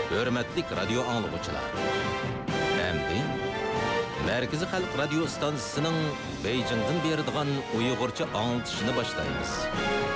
Hürmetlik radyo anlıqçılar. Endi Merkezi Halk Radyo Stansiyasının Beijing'den berdiğan Uygurca anlatışını başlayız.